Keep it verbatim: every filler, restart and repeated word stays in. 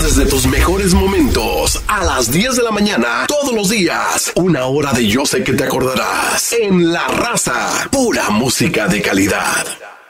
desde tus mejores momentos a las diez de la mañana todos los días. Una hora de Yo Sé Que Te Acordarás. En La Raza, pura música de calidad.